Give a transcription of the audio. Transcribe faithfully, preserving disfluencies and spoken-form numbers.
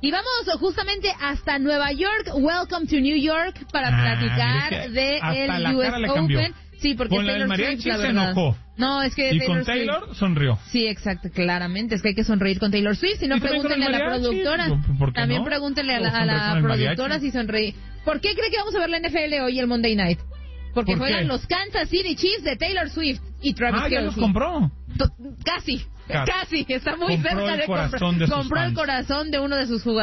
Y vamos justamente hasta Nueva York. Welcome to New York para ah, platicar de el U S Open. Sí, porque con Taylor el mariachi Swift, la se verdad. enojó. No, es que y Taylor con Taylor Swift... sonrió. Sí, exacto, claramente. Es que hay que sonreír con Taylor Swift. Si no, pregúntenle a la productora. También no? pregúntenle a la, a la productora si sonreí. ¿Por qué cree que vamos a ver la N F L hoy el Monday Night? Porque ¿Por juegan qué? los Kansas City Chiefs de Taylor Swift y Travis Ah, Kelce. ya los compró. Casi, casi, casi. Está muy compró cerca el de comprar. De compró fans. el corazón de uno de sus jugadores.